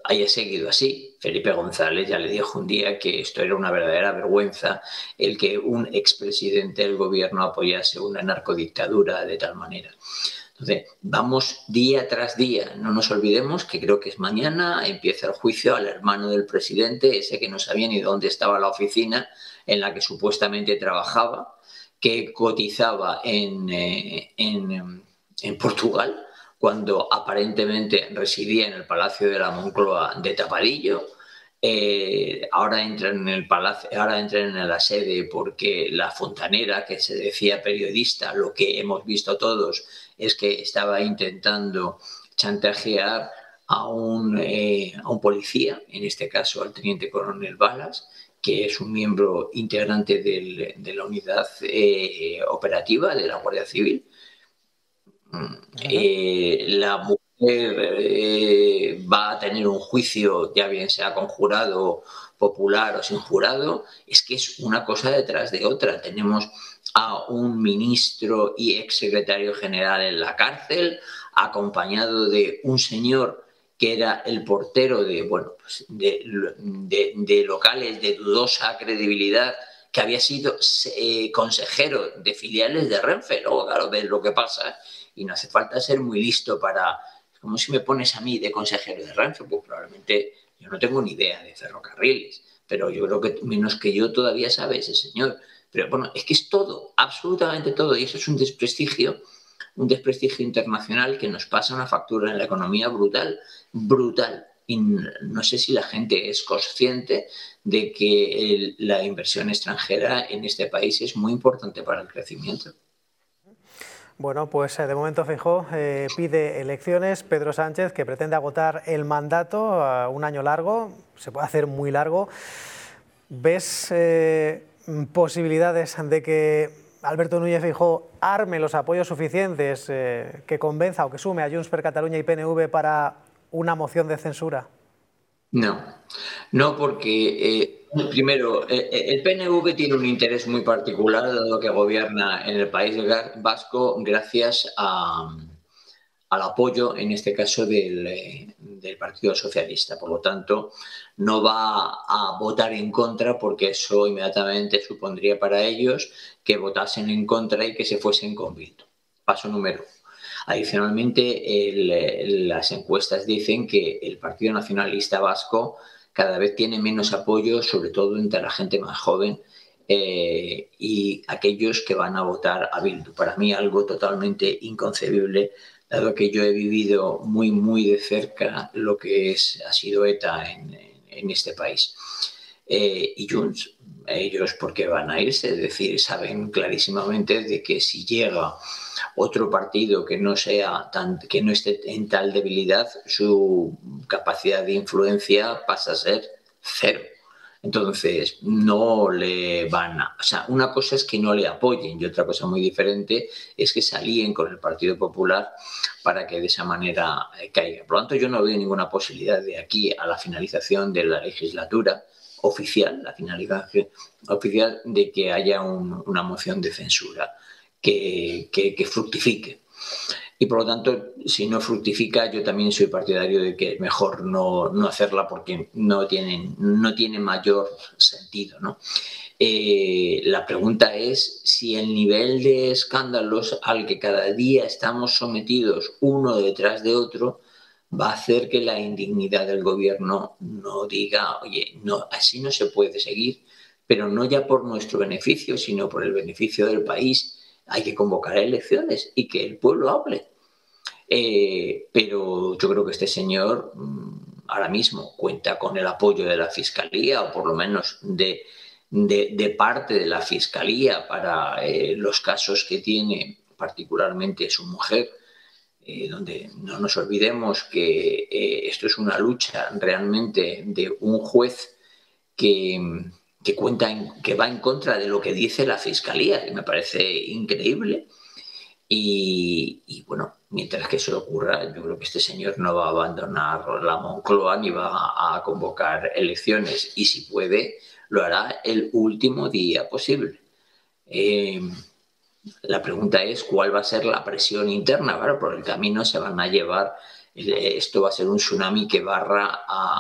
haya seguido así. Felipe González ya le dijo un día que esto era una verdadera vergüenza, el que un expresidente del gobierno apoyase una narcodictadura de tal manera. Entonces, vamos día tras día. No nos olvidemos que creo que es mañana, empieza el juicio al hermano del presidente, ese que no sabía ni dónde estaba la oficina en la que supuestamente trabajaba, que cotizaba en Portugal, cuando aparentemente residía en el Palacio de la Moncloa de tapadillo. Ahora entran en el palacio, ahora entran en la sede porque la fontanera, que se decía periodista, lo que hemos visto todos es que estaba intentando chantajear a un policía, en este caso al teniente coronel Balas, que es un miembro integrante de la unidad operativa de la Guardia Civil. La mujer va a tener un juicio, ya bien sea con jurado popular o sin jurado. Es que es una cosa detrás de otra. Tenemos a un ministro y exsecretario general en la cárcel, acompañado de un señor que era el portero de locales de dudosa credibilidad, que había sido consejero de filiales de Renfe. Luego, claro, ves lo que pasa y no hace falta ser muy listo para... Como si me pones a mí de consejero de Renfe, pues probablemente yo no tengo ni idea de ferrocarriles, pero yo creo que menos que yo todavía sabe ese señor. Pero bueno, es que es todo, absolutamente todo, y eso es un desprestigio internacional que nos pasa una factura en la economía brutal, brutal. Y no sé si la gente es consciente de que la inversión extranjera en este país es muy importante para el crecimiento. Bueno, pues de momento Feijóo pide elecciones. Pedro Sánchez, que pretende agotar el mandato a un año largo, se puede hacer muy largo. ¿Ves posibilidades de que Alberto Núñez Feijóo arme los apoyos suficientes que convenza o que sume a Junts per Catalunya y PNV para una moción de censura? No, no, porque primero, el PNV tiene un interés muy particular, dado que gobierna en el País Vasco gracias al apoyo, en este caso, del Partido Socialista. Por lo tanto, no va a votar en contra, porque eso inmediatamente supondría para ellos que votasen en contra y que se fuesen con Bildu. Paso número 1. Adicionalmente, las encuestas dicen que el Partido Nacionalista Vasco cada vez tiene menos apoyo, sobre todo entre la gente más joven y aquellos que van a votar a Bildu. Para mí algo totalmente inconcebible, dado que yo he vivido muy, muy de cerca lo que ha sido ETA en este país. Y Junts, ellos, ¿por qué van a irse? Es decir, saben clarísimamente de que si llega otro partido que no esté en tal debilidad, su capacidad de influencia pasa a ser cero. Entonces, no le van a... O sea, una cosa es que no le apoyen y otra cosa muy diferente es que se alíen con el Partido Popular para que de esa manera caiga. Por lo tanto, yo no veo ninguna posibilidad de aquí a la finalización de la legislatura oficial, la finalización oficial, de que haya una moción de censura que fructifique. Y por lo tanto, si no fructifica, yo también soy partidario de que es mejor no hacerla, porque no tiene mayor sentido, ¿no? La pregunta es si el nivel de escándalos al que cada día estamos sometidos uno detrás de otro va a hacer que la indignidad del gobierno no diga, oye, no, así no se puede seguir, pero no ya por nuestro beneficio, sino por el beneficio del país. Hay que convocar elecciones y que el pueblo hable. Pero yo creo que este señor ahora mismo cuenta con el apoyo de la Fiscalía, o por lo menos de parte de la Fiscalía, para los casos que tiene, particularmente su mujer, donde no nos olvidemos que esto es una lucha realmente de un juez que va en contra de lo que dice la Fiscalía, que me parece increíble. Y bueno, mientras que eso ocurra, yo creo que este señor no va a abandonar la Moncloa ni va a convocar elecciones, y si puede, lo hará el último día posible. La pregunta es cuál va a ser la presión interna. Claro, por el camino se van a llevar, esto va a ser un tsunami que barra a